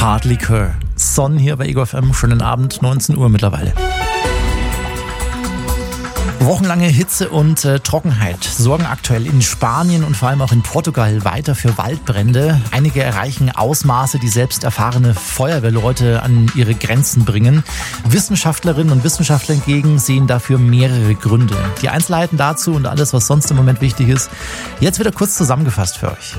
Hard Liquor. Son hier bei Ego FM, schönen Abend, 19 Uhr mittlerweile. Wochenlange Hitze und Trockenheit sorgen aktuell in Spanien und vor allem auch in Portugal weiter für Waldbrände. Einige erreichen Ausmaße, die selbst erfahrene Feuerwehrleute an ihre Grenzen bringen. Wissenschaftlerinnen und Wissenschaftler hingegen sehen dafür mehrere Gründe. Die Einzelheiten dazu und alles, was sonst im Moment wichtig ist, jetzt wieder kurz zusammengefasst für euch.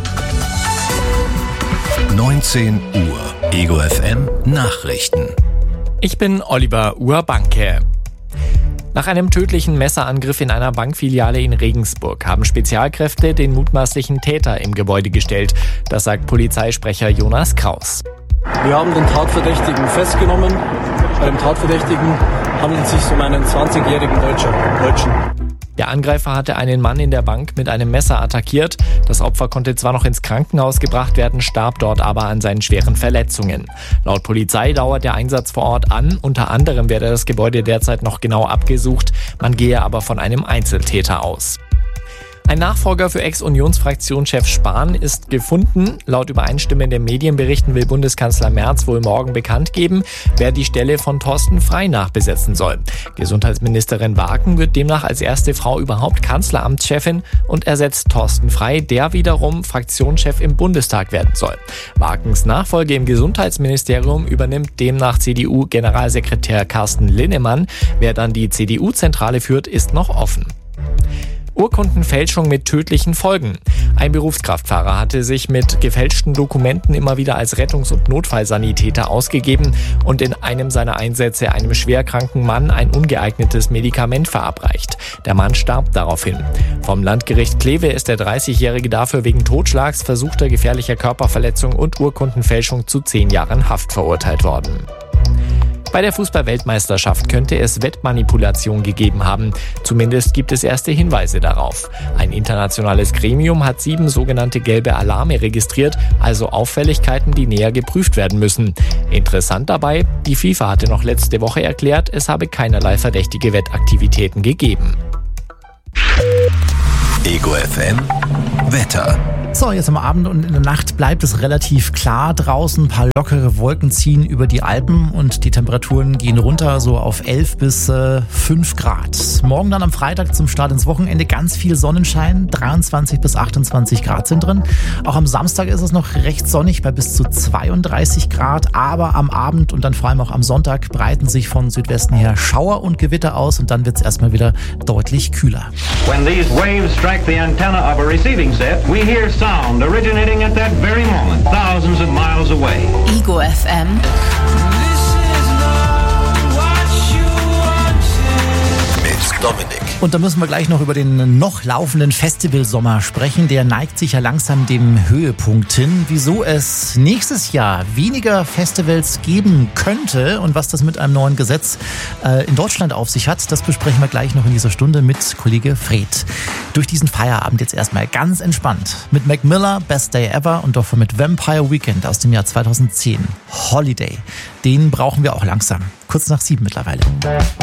19 Uhr, Ego FM Nachrichten. Ich bin Oliver Urbanke. Nach einem tödlichen Messerangriff in einer Bankfiliale in Regensburg haben Spezialkräfte den mutmaßlichen Täter im Gebäude gestellt. Das sagt Polizeisprecher Jonas Kraus. Wir haben den Tatverdächtigen festgenommen. Bei dem Tatverdächtigen handelt es sich um einen 20-jährigen Deutschen. Der Angreifer hatte einen Mann in der Bank mit einem Messer attackiert. Das Opfer konnte zwar noch ins Krankenhaus gebracht werden, starb dort aber an seinen schweren Verletzungen. Laut Polizei dauert der Einsatz vor Ort an. Unter anderem werde das Gebäude derzeit noch genau abgesucht. Man gehe aber von einem Einzeltäter aus. Ein Nachfolger für Ex-Unionsfraktionschef Spahn ist gefunden. Laut übereinstimmenden Medienberichten will Bundeskanzler Merz wohl morgen bekannt geben, wer die Stelle von Thorsten Frey nachbesetzen soll. Gesundheitsministerin Wagen wird demnach als erste Frau überhaupt Kanzleramtschefin und ersetzt Thorsten Frey, der wiederum Fraktionschef im Bundestag werden soll. Wagens Nachfolge im Gesundheitsministerium übernimmt demnach CDU-Generalsekretär Carsten Linnemann. Wer dann die CDU-Zentrale führt, ist noch offen. Urkundenfälschung mit tödlichen Folgen. Ein Berufskraftfahrer hatte sich mit gefälschten Dokumenten immer wieder als Rettungs- und Notfallsanitäter ausgegeben und in einem seiner Einsätze einem schwerkranken Mann ein ungeeignetes Medikament verabreicht. Der Mann starb daraufhin. Vom Landgericht Kleve ist der 30-Jährige dafür wegen Totschlags, versuchter gefährlicher Körperverletzung und Urkundenfälschung zu 10 Jahren Haft verurteilt worden. Bei der Fußball-Weltmeisterschaft könnte es Wettmanipulation gegeben haben. Zumindest gibt es erste Hinweise darauf. Ein internationales Gremium hat 7 sogenannte gelbe Alarme registriert, also Auffälligkeiten, die näher geprüft werden müssen. Interessant dabei, die FIFA hatte noch letzte Woche erklärt, es habe keinerlei verdächtige Wettaktivitäten gegeben. Ego FM Wetter. So, jetzt am Abend und in der Nacht bleibt es relativ klar draußen. Ein paar lockere Wolken ziehen über die Alpen und die Temperaturen gehen runter so auf 11 bis 5 Grad. Morgen dann am Freitag zum Start ins Wochenende ganz viel Sonnenschein. 23 bis 28 Grad sind drin. Auch am Samstag ist es noch recht sonnig bei bis zu 32 Grad. Aber am Abend und dann vor allem auch am Sonntag breiten sich von Südwesten her Schauer und Gewitter aus und dann wird es erstmal wieder deutlich kühler. When these waves strike the antenna of a receiving set, we hear sound originating at that very moment, thousands of miles away. Ego FM. Mit Dominik. Und da müssen wir gleich noch über den noch laufenden Festivalsommer sprechen. Der neigt sich ja langsam dem Höhepunkt hin. Wieso es nächstes Jahr weniger Festivals geben könnte und was das mit einem neuen Gesetz in Deutschland auf sich hat, das besprechen wir gleich noch in dieser Stunde mit Kollege Fred. Durch diesen Feierabend jetzt erstmal ganz entspannt. Mit Mac Miller, Best Day Ever und davor mit Vampire Weekend aus dem Jahr 2010. Holiday. Den brauchen wir auch langsam. Kurz nach 7 mittlerweile.